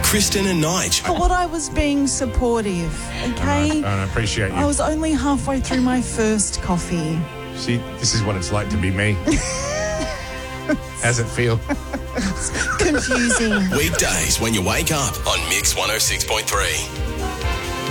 Kristen and Nige. But what I was being supportive, okay? I appreciate you. I was only halfway through my first coffee. See, this is what it's like to be me. How's it feel? Confusing. Weekdays when you wake up on Mix 106.3.